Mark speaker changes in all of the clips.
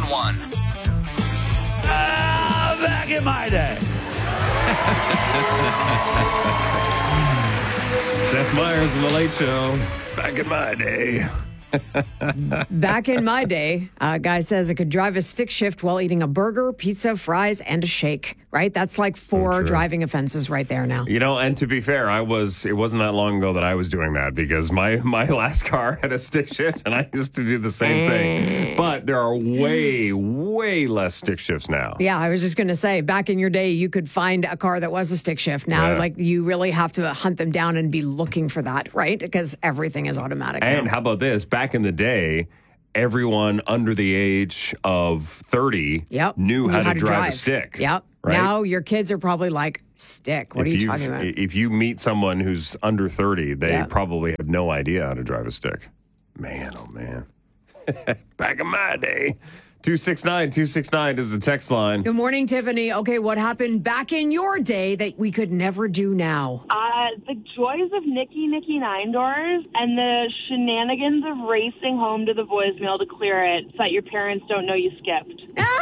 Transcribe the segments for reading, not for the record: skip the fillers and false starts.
Speaker 1: 911.
Speaker 2: Back in my day.
Speaker 3: Seth Meyers and The Late Show. Back in my day.
Speaker 4: Back in my day, a guy says I could drive a stick shift while eating a burger, pizza, fries, and a shake, right? That's like 4 driving offenses right there now.
Speaker 3: You know, and to be fair, it wasn't that long ago that I was doing that because my last car had a stick shift and I used to do the same thing. But there are way, way less stick shifts now.
Speaker 4: Yeah, I was just going to say, back in your day, you could find a car that was a stick shift. Now, like, you really have to hunt them down and be looking for that, right? Because everything is automatic
Speaker 3: And
Speaker 4: now.
Speaker 3: how about this? Back in the day, everyone under the age of 30 knew how to drive a stick.
Speaker 4: Yep.
Speaker 3: Right?
Speaker 4: Now your kids are probably like, stick? What are you talking about?
Speaker 3: If you meet someone who's under 30, they probably have no idea how to drive a stick. Man, oh man. Back in my day. 269-269 is the text line.
Speaker 4: Good morning, Tiffany. Okay, what happened back in your day that we could never do now?
Speaker 5: The joys of Nicky Nine Doors and the shenanigans of racing home to the voicemail to clear it so that your parents don't know you skipped.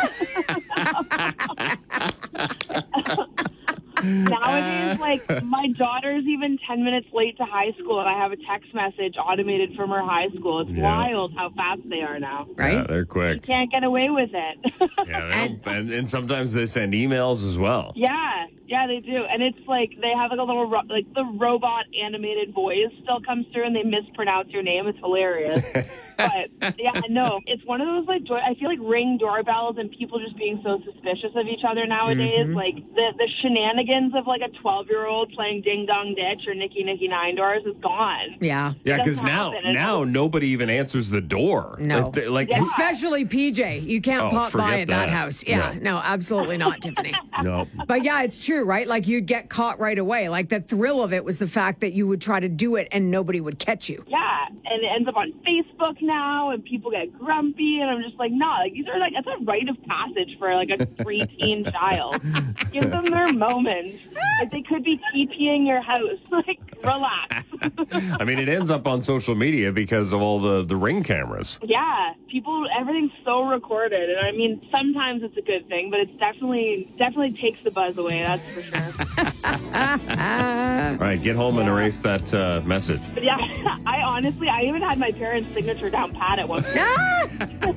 Speaker 5: Nowadays, like, my daughter's even 10 minutes late to high school, and I have a text message automated from her high school. It's wild how fast they are now.
Speaker 4: Right?
Speaker 3: Yeah, they're quick.
Speaker 5: You can't get away with it.
Speaker 3: And sometimes they send emails as well.
Speaker 5: Yeah, they do. And it's like they have like a little, like the robot animated voice still comes through and they mispronounce your name. It's hilarious. But yeah, no, it's one of those like, I feel like Ring doorbells and people just being so suspicious of each other nowadays. Like the shenanigans of like a 12-year-old playing Ding Dong Ditch or Nicky Nine Doors is gone.
Speaker 4: Yeah.
Speaker 3: Yeah, because now nobody even answers the door.
Speaker 4: No.
Speaker 5: Especially
Speaker 4: PJ. You can't pop by
Speaker 3: forget
Speaker 4: at that
Speaker 3: that.
Speaker 4: house. Yeah, no, absolutely not, Tiffany.
Speaker 3: No.
Speaker 4: But yeah, it's true, right? Like you'd get caught right away. Like the thrill of it was the fact that you would try to do it and nobody would catch you.
Speaker 5: Yeah, and it ends up on Facebook now, and people get grumpy, and I'm just like, nah, like these are like, that's a rite of passage for like a preteen child. Give them their moment. Like they could be TPing your house. Like, relax.
Speaker 3: I mean, it ends up on social media because of all the Ring cameras.
Speaker 5: Yeah, everything's so recorded, and I mean, sometimes it's a good thing, but it's definitely takes the buzz away, that's for sure.
Speaker 3: All right, get home and erase that message.
Speaker 5: But yeah, I even had my parents' signature down pat at one point.